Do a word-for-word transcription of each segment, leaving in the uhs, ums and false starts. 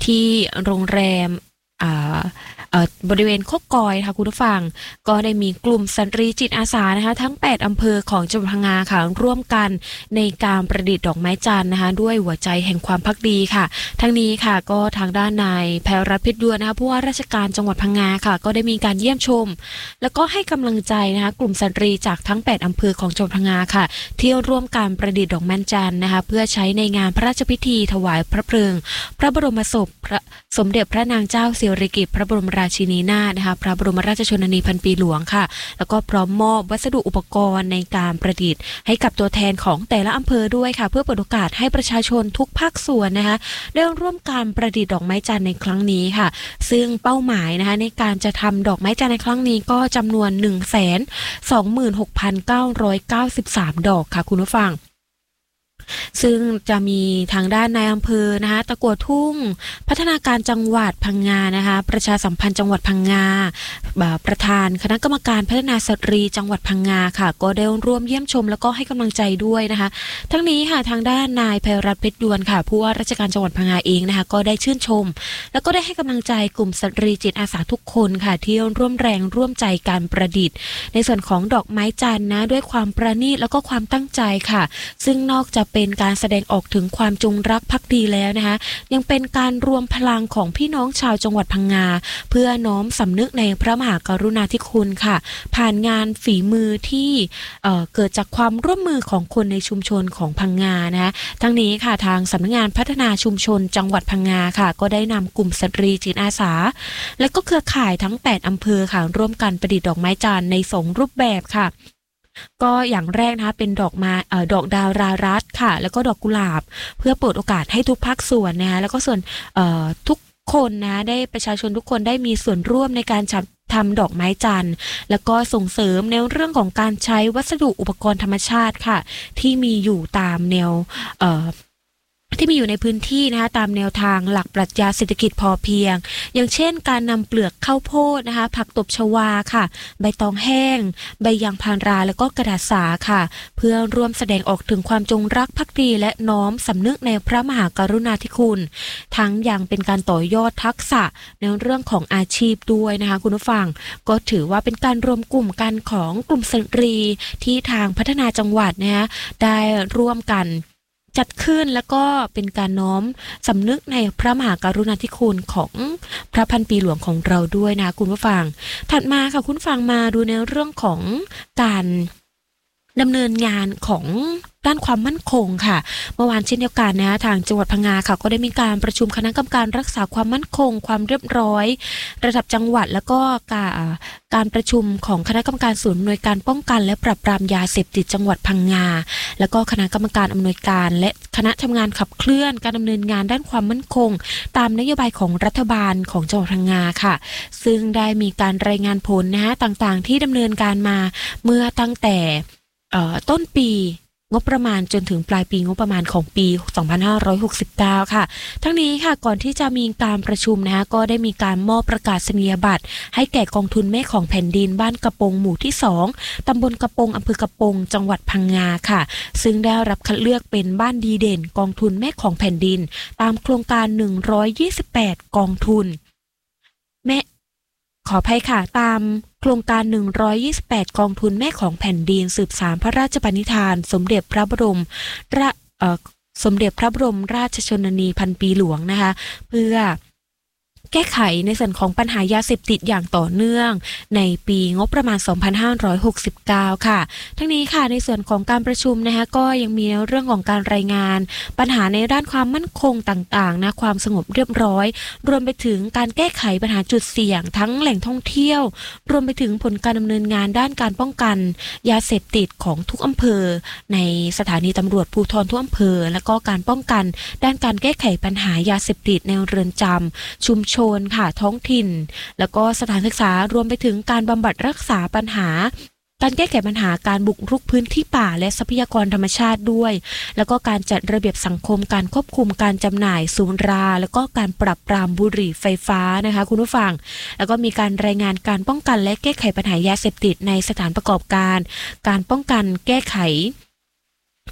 ที่โรงแรมบริเวณโคกกอยค่ะคุณผู้ฟังก็ได้มีกลุ่มสตรีจิตอาสานะคะทั้งแปดอำเภอของจังหวัดพังงาค่ะร่วมกันในการประดิษฐ์ดอกไม้จันทร์นะคะด้วยหัวใจแห่งความภักดีค่ะทั้งนี้ค่ะก็ทางด้านนายแพรรัตน์เพชรดวนนะคะผู้ว่าราชการจังหวัดพังงาค่ะก็ได้มีการเยี่ยมชมแล้วก็ให้กำลังใจนะคะกลุ่มสตรีจากทั้งแปดอำเภอของจังหวัดพังงาค่ะที่ร่วมการประดิษฐ์ดอกไม้จันทร์นะคะเพื่อใช้ในงานพระราชพิธีถวายพระเพลิงพระบรมศพพระสมเด็จพระนางเจ้าสิริกิติ์พระบรมราชินีนาถนะคะพระบรมราชชนนีพันปีหลวงค่ะแล้วก็พร้อมมอบวัสดุอุปกรณ์ในการประดิษฐ์ให้กับตัวแทนของแต่ละอำเภอด้วยค่ะเพื่อเปิดโอกาสให้ประชาชนทุกภาคส่วนนะคะได้ร่วมการประดิษฐ์ดอกไม้จันทร์ในครั้งนี้ค่ะซึ่งเป้าหมายนะคะในการจะทำดอกไม้จันทร์ในครั้งนี้ก็จำนวน หนึ่งแสนสองหมื่นหกพันเก้าร้อยเก้าสิบสาม ดอกค่ะคุณผู้ฟังซึ่งจะมีทางด้านนายอำเภอนะคะตะกั่วทุ่งพัฒนาการจังหวัดพังงานะคะประชาสัมพันธ์จังหวัดพังงาประธานคณะกรรมการพัฒนาสตรีจังหวัดพังงาค่ะก็ได้ร่วมเยี่ยมชมแล้วก็ให้กำลังใจด้วยนะคะทั้งนี้ค่ะทางด้านนายไพรัตน์เพชรดวนค่ะผู้ว่าราชการจังหวัดพังงาเองนะคะก็ได้ชื่นชมแล้วก็ได้ให้กำลังใจกลุ่มสตรีจิตอาสาทุกคนค่ะที่ร่วมแรงร่วมใจการประดิษฐ์ในส่วนของดอกไม้จันทร์นะด้วยความประณีตแล้วก็ความตั้งใจค่ะซึ่งนอกจากเป็นการแสดงออกถึงความจงรักภักดีแล้วนะคะยังเป็นการรวมพลังของพี่น้องชาวจังหวัดพังงาเพื่อน้อมสำนึกในพระมหากรุณาธิคุณค่ะผ่านงานฝีมือที่เอ่อเกิดจากความร่วมมือของคนในชุมชนของพังงานะคะทั้งนี้ค่ะทางสำนักงานพัฒนาชุมชนจังหวัดพังงาค่ะก็ได้นำกลุ่มสตรีจิตอาสาและก็เครือข่ายทั้งแปดอำเภอค่ะร่วมกันประดิษฐ์ดอกไม้จันทร์ในสองรูปแบบค่ะก็อย่างแรกนะคะเป็นดอกมาเอ่อดอกดาวรารัตน์ค่ะแล้วก็ดอกกุหลาบเพื่อเปิดโอกาสให้ทุกภาคส่วนนะคะแล้วก็ส่วนเอ่อทุกคนนะได้ประชาชนทุกคนได้มีส่วนร่วมในการจัดทำดอกไม้จันทร์แล้วก็ส่งเสริมในเรื่องของการใช้วัสดุอุปกรณ์ธรรมชาติค่ะที่มีอยู่ตามแนวเอ่อที่มีอยู่ในพื้นที่นะคะตามแนวทางหลักปรัชญาเศรษฐกิจพอเพียงอย่างเช่นการนำเปลือกข้าวโพดนะคะผักตบชวาค่ะใบตองแห้งใบยางพาราแล้วก็กระดาษสาค่ะเพื่อร่วมแสดงออกถึงความจงรักภักดีและน้อมสำนึกในพระมหากรุณาธิคุณทั้งยังเป็นการต่อยอดทักษะในเรื่องของอาชีพด้วยนะคะคุณผู้ฟังก็ถือว่าเป็นการรวมกลุ่มกันของกลุ่มสตรีที่ทางพัฒนาจังหวัดนะคะได้ร่วมกันจัดขึ้นแล้วก็เป็นการน้อมสำนึกในพระมหากรุณาธิคุณของพระพันปีหลวงของเราด้วยนะคุณผู้ฟังถัดมาค่ะคุณฟังมาดูในเรื่องของการดำเนินงานของด้านความมั่นคงค่ะเมื่อวานเช่นเดียวกันนะทางจังหวัดพังงาค่ะก็ได้มีการประชุมคณะกรรมการรักษาความมั่นคงความเรียบร้อยระดับจังหวัดแล้วก็การการประชุมของคณะกรรมการศูนย์อำนวยการป้องกันและปราบปรามยาเสพติดจังหวัดพังงาแล้วก็คณะกรรมการอำนวยการและคณะทำงานขับเคลื่อนการดำเนินงานด้านความมั่นคงตามนโยบายของรัฐบาลของจังหวัดพังงาค่ะซึ่งได้มีการรายงานผลนะฮะต่างๆที่ดำเนินการมาเมื่อตั้งแต่ต้นปีงบประมาณจนถึงปลายปีงบประมาณของปีสองพันห้าร้อยหกสิบเก้าค่ะทั้งนี้ค่ะก่อนที่จะมีการประชุมนะคะก็ได้มีการมอบประกาศนียบัตรให้แก่กองทุนแม่ของแผ่นดินบ้านกระโปงหมู่ที่สองตำบลกระโปงอำเภอกระโปงจังหวัดพังงาค่ะซึ่งได้รับคัดเลือกเป็นบ้านดีเด่นกองทุนแม่ของแผ่นดินตามโครงการหนึ่งร้อยยี่สิบแปดกองทุนแม่ขออภัยค่ะตามโครงการหนึ่งร้อยยี่สิบแปดกองทุนแม่ของแผ่นดินสืบสานพระราชปณิธานสมเด็จพระบรมราเอ่อสมเด็จพระบรมราชชนนีพันปีหลวงนะคะเพื่อแก้ไขในส่วนของปัญหายาเสพติดอย่างต่อเนื่องในปีงบประมาณสองพันห้าร้อยหกสิบเก้าค่ะทั้งนี้ค่ะในส่วนของการประชุมนะคะก็ยังมีเรื่องของการรายงานปัญหาในด้านความมั่นคงต่างๆนะความสงบเรียบร้อยรวมไปถึงการแก้ไขปัญหาจุดเสี่ยงทั้งแหล่งท่องเที่ยวรวมไปถึงผลการดำเนินงานด้านการป้องกันยาเสพติดของทุกอำเภอในสถานีตำรวจภูธรทุกอำเภอและก็การป้องกันด้านการแก้ไขปัญหายาเสพติดในเรือนจำชุมชนค่ะท้องถิ่นแล้วก็สถานศึกษารวมไปถึงการบำบัดรักษาปัญหาการแก้ไขปัญหาการบุกรุกพื้นที่ป่าและทรัพยากรธรรมชาติด้วยแล้วก็การจัดระเบียบสังคมการควบคุมการจำหน่ายสุราแล้วก็การปรับปรามบุหรี่ไฟฟ้านะคะคุณผู้ฟังแล้วก็มีการรายงานการป้องกันและแก้ไขปัญหายาเสพติดในสถานประกอบการการป้องกันแก้ไข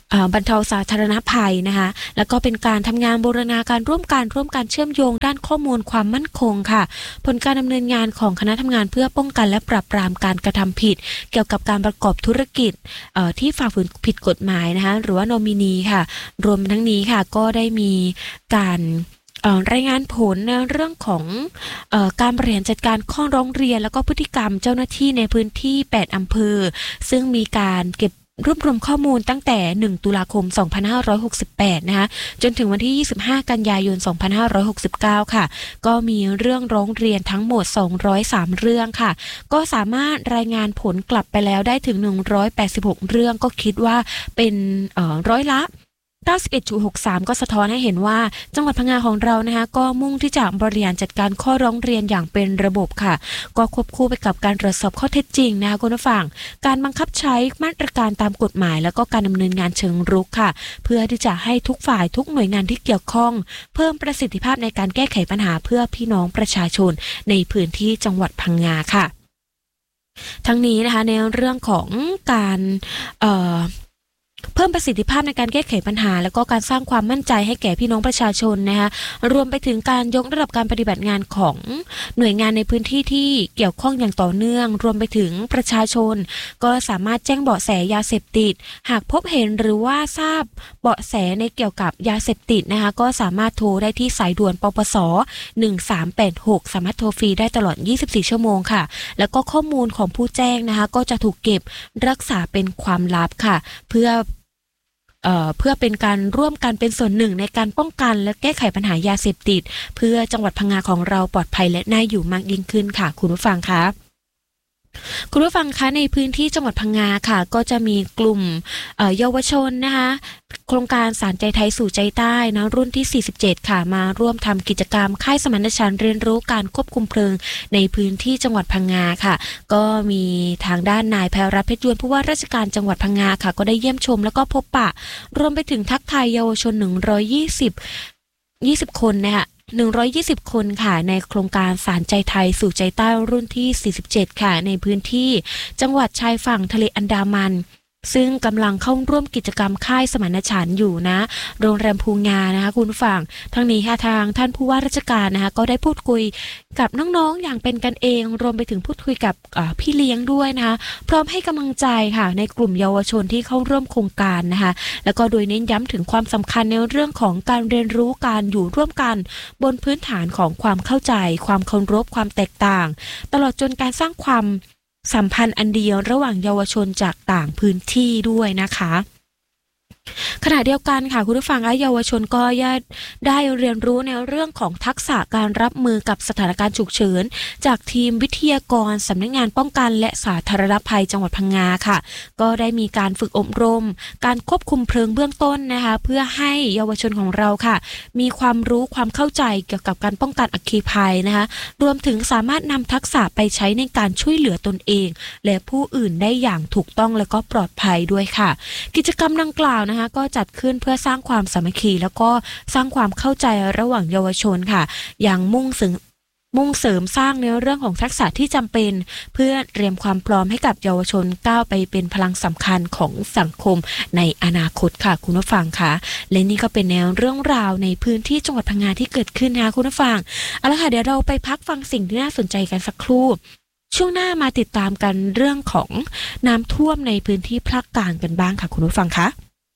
บรรเทาสาธารณภัยนะคะแล้วก็เป็นการทำงานบูรณาการร่วมกันร่วมกันเชื่อมโยงด้านข้อมูลความมั่นคงค่ะผลการดำเนินงานของคณะทำงานเพื่อป้องกันและปราบปรามการกระทำผิดเกี่ยวกับการประกอบธุรกิจที่ฝ่าฝืนผิดกฎหมายนะคะหรือว่าโนมินีค่ะรวมทั้งนี้ค่ะก็ได้มีการรายงานผลในเรื่องของเอ่อการบริหารจัดการข้อร้องเรียนแล้วก็พฤติกรรมเจ้าหน้าที่ในพื้นที่แปดอำเภอซึ่งมีการเก็บรวบรวมข้อมูลตั้งแต่หนึ่งตุลาคมสองพันห้าร้อยหกสิบแปดนะคะจนถึงวันที่ยี่สิบห้ากันยายนสองพันห้าร้อยหกสิบเก้าค่ะก็มีเรื่องร้องเรียนทั้งหมดสองร้อยสามเรื่องค่ะก็สามารถรายงานผลกลับไปแล้วได้ถึงหนึ่งร้อยแปดสิบหกเรื่องก็คิดว่าเป็นเอ่อร้อยละเก้าสิบเอ็ดจุดหกสาม ก็สะท้อนให้เห็นว่าจังหวัดพังงาของเรานะคะก็มุ่งที่จะบริหารจัดการข้อร้องเรียนอย่างเป็นระบบค่ะก็ควบคู่ไปกับการตรวจสอบข้อเท็จจริงนะคะคุณผู้ฟังการบังคับใช้มาตรการตามกฎหมายแล้วก็การดำเนินงานเชิงรุกค่ะเพื่อที่จะให้ทุกฝ่ายทุกหน่วยงานที่เกี่ยวข้องเพิ่มประสิทธิภาพในการแก้ไขปัญหาเพื่อพี่น้องประชาชนในพื้นที่จังหวัดพังงาค่ะทั้งนี้นะคะในเรื่องของการเอ่อเพิ่มประสิทธิภาพในการแก้ไขปัญหาและก็การสร้างความมั่นใจให้แก่พี่น้องประชาชนนะคะรวมไปถึงการยกระดับการปฏิบัติงานของหน่วยงานในพื้นที่ที่เกี่ยวข้องอย่างต่อเนื่องรวมไปถึงประชาชนก็สามารถแจ้งเบาะแสยาเสพติดหากพบเห็นหรือว่าทราบเบาะแสในเกี่ยวกับยาเสพติดนะคะก็สามารถโทรได้ที่สายด่วนปปสหนึ่งสามแปดหกสามารถโทรฟรีได้ตลอดยี่สิบสี่ชั่วโมงค่ะแล้วก็ข้อมูลของผู้แจ้งนะคะก็จะถูกเก็บรักษาเป็นความลับค่ะเพื่อเอ่อเพื่อเป็นการร่วมกันเป็นส่วนหนึ่งในการป้องกันและแก้ไขปัญหายาเสพติดเพื่อจังหวัดพังงาของเราปลอดภัยและน่าอยู่มากยิ่งขึ้นค่ะคุณผู้ฟังคะคุณผู้ฟังคะในพื้นที่จังหวัดพังงาค่ะก็จะมีกลุ่มเยาวชนนะคะโครงการสานใจไทยสู่ใจใต้นะรุ่นที่สี่สิบเจ็ดค่ะมาร่วมทำกิจกรรมค่ายสมานฉันท์เรียนรู้การควบคุมเพลิงในพื้นที่จังหวัดพังงาค่ะก็มีทางด้านนายแพรรัตน์เพชรยวนผู้ว่าราชการจังหวัดพังงาค่ะก็ได้เยี่ยมชมแล้วก็พบปะรวมไปถึงทักทายเยาวชนหนึ่งร้อยยี่สิบ ยี่สิบคนนะคะหนึ่งร้อยยี่สิบคนค่ะในโครงการสานใจไทยสู่ใจใต้รุ่นที่สี่สิบเจ็ดค่ะในพื้นที่จังหวัดชายฝั่งทะเลอันดามันซึ่งกำลังเข้าร่วมกิจกรรมค่ายสมานฉันท์อยู่นะโรงแรมภูงานะคะคุณผู้ฟังทั้งนี้ค่ะทางท่านผู้ว่าราชการนะคะก็ได้พูดคุยกับน้องๆอย่างเป็นกันเองรวมไปถึงพูดคุยกับพี่เลี้ยงด้วยนะคะพร้อมให้กำลังใจค่ะในกลุ่มเยาวชนที่เข้าร่วมโครงการนะคะแล้วก็โดยเน้นย้ำถึงความสำคัญในเรื่องของการเรียนรู้การอยู่ร่วมกันบนพื้นฐานของความเข้าใจความเคารพความแตกต่างตลอดจนการสร้างความสัมพันธ์อันเดียวระหว่างเยาวชนจากต่างพื้นที่ด้วยนะคะขณะเดียวกันค่ะคุณผู้ฟังเยาวชนก็ได้เรียนรู้ในเรื่องของทักษะการรับมือกับสถานการณ์ฉุกเฉินจากทีมวิทยากรสำนักงานป้องกันและสาธารณภัยจังหวัดพังงาค่ะก็ได้มีการฝึกอบรมการควบคุมเพลิงเบื้องต้นนะคะเพื่อให้เยาวชนของเราค่ะมีความรู้ความเข้าใจเกี่ยวกับการป้องกันอัคคีภัยนะคะรวมถึงสามารถนำทักษะไปใช้ในการช่วยเหลือตนเองและผู้อื่นได้อย่างถูกต้องและก็ปลอดภัยด้วยค่ะกิจกรรมดังกล่าวนะคะก็จัดขึ้นเพื่อสร้างความสามัคคีแล้วก็สร้างความเข้าใจระหว่างเยาวชนค่ะอย่างมุ่งถึงมุ่งเสริมสร้างในเรื่องของทักษะที่จำเป็นเพื่อเตรียมความพร้อมให้กับเยาวชนก้าวไปเป็นพลังสำคัญของสังคมในอนาคตค่ะคุณผู้ฟังค่ะและนี่ก็เป็นแนวเรื่องราวในพื้นที่จังหวัดพังงาที่เกิดขึ้นนะคุณผู้ฟังเอาละค่ะเดี๋ยวเราไปพักฟังสิ่งที่น่าสนใจกันสักครู่ช่วงหน้ามาติดตามกันเรื่องของน้ำท่วมในพื้นที่ภาคกลางกันบ้างค่ะคุณผู้ฟังคะ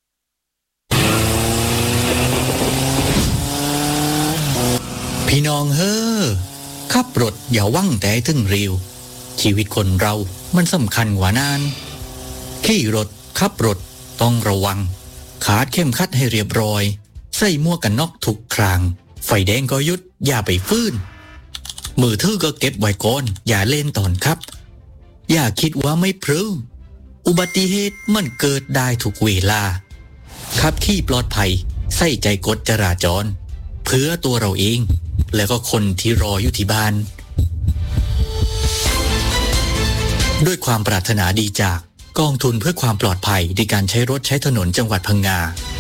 พี่น้องเฮ้อขับรถอย่าว่างแต่ถึงเร็วชีวิตคนเรามันสำคัญกว่านานขี่รถขับรถต้องระวังขาดเข้มขัดให้เรียบร้อยใส่หมวกกันน็อกทุกครั้งไฟแดงก็หยุดอย่าไปฟื้นมือถือก็เก็บไว้ก่อนอย่าเล่นตอนขับอย่าคิดว่าไม่พลื้อุบัติเหตุมันเกิดได้ทุกเวลาขับขี่ปลอดภัยใส่ใจกฎจราจรเพื่อตัวเราเองและก็คนที่รออยู่ที่บ้านด้วยความปรารถนาดีจากกองทุนเพื่อความปลอดภัยในการใช้รถใช้ถนนจังหวัดพังงา